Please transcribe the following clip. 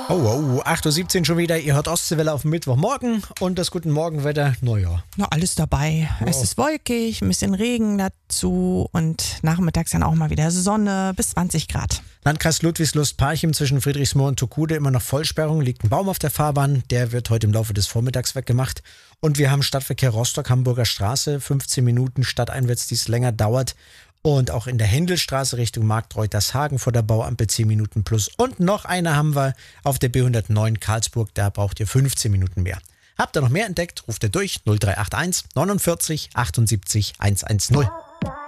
Oh, 8.17 Uhr schon wieder. Ihr hört Ostseewelle auf dem Mittwochmorgen und das Guten Morgenwetter. Naja. Na, alles dabei. Wow. Es ist wolkig, ein bisschen Regen dazu und nachmittags dann auch mal wieder Sonne bis 20 Grad. Landkreis Ludwigslust-Parchim zwischen Friedrichsmoor und Tokude immer noch Vollsperrung. Liegt ein Baum auf der Fahrbahn. Der wird heute im Laufe des Vormittags weggemacht. Und wir haben Stadtverkehr Rostock, Hamburger Straße. 15 Minuten stadteinwärts, dies länger dauert. Und auch in der Händelstraße Richtung Marktreutershagen vor der Bauampel 10 Minuten plus. Und noch eine haben wir auf der B109 Karlsburg, da braucht ihr 15 Minuten mehr. Habt ihr noch mehr entdeckt, ruft ihr durch 0381 49 78 110.